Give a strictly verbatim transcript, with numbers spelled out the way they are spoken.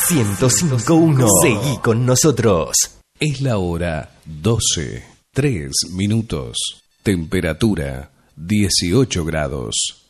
ciento cinco punto uno. Seguí con nosotros. Es la hora doce, tres minutos. Temperatura dieciocho grados.